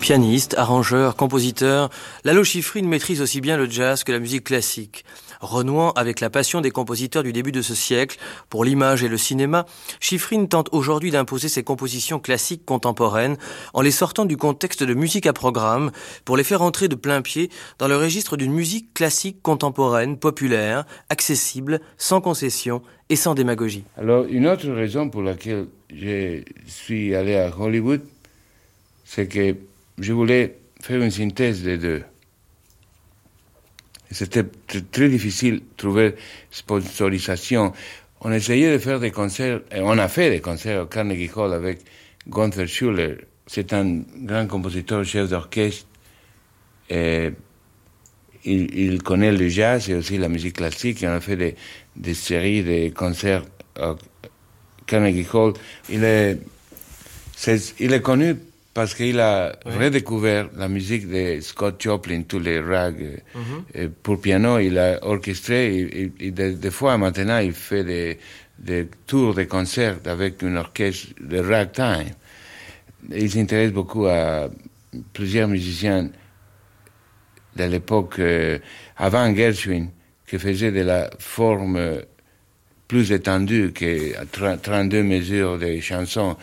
Pianiste, arrangeur, compositeur, Lalo Schifrin maîtrise aussi bien le jazz que la musique classique. Renouant avec la passion des compositeurs du début de ce siècle pour l'image et le cinéma, Schifrin tente aujourd'hui d'imposer ses compositions classiques contemporaines en les sortant du contexte de musique à programme pour les faire entrer de plein pied dans le registre d'une musique classique contemporaine, populaire, accessible, sans concession et sans démagogie. Alors, une autre raison pour laquelle je suis allé à Hollywood, c'est que je voulais faire une synthèse des deux. C'était très difficile de trouver sponsorisation. On essayait de faire des concerts, et on a fait des concerts au Carnegie Hall avec Gunther Schuller. C'est un grand compositeur, chef d'orchestre. Et il connaît le jazz et aussi la musique classique. Et on a fait des séries de concerts au Carnegie Hall. Il est connu parce qu'il a redécouvert la musique de Scott Joplin, tous les rags pour piano. Il a orchestré et des fois maintenant il fait des tours de concerts avec une orchestre de ragtime. Il s'intéresse beaucoup à plusieurs musiciens de l'époque avant Gershwin qui faisaient de la forme plus étendue que 32 mesures de chansons.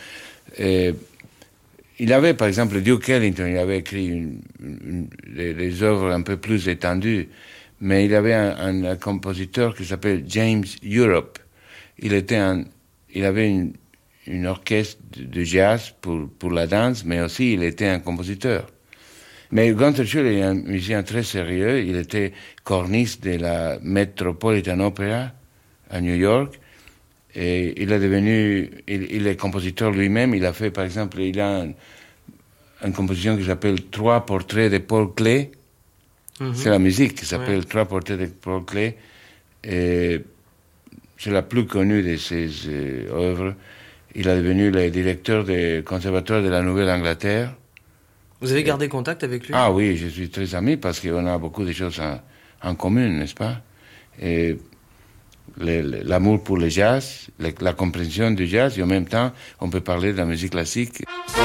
Il avait, par exemple, Duke Ellington, il avait écrit des œuvres un peu plus étendues, mais il avait un compositeur qui s'appelle James Europe. Il avait une orchestre de jazz pour la danse, mais aussi il était un compositeur. Mais Gunther Schuller est un musicien très sérieux. Il était corniste de la Metropolitan Opera à New York. Et il est compositeur lui-même. Il a fait, par exemple, il a une composition qui s'appelle Trois portraits de Paul Klee. C'est la musique qui s'appelle Trois portraits de Paul Klee. Et c'est la plus connue de ses œuvres. Il est devenu le directeur du conservatoire de la Nouvelle-Angleterre. Vous avez gardé contact avec lui? Ah oui, je suis très ami parce qu'on a beaucoup de choses en commun, n'est-ce pas? Et l'amour pour le jazz, la compréhension du jazz, et en même temps, on peut parler de la musique classique.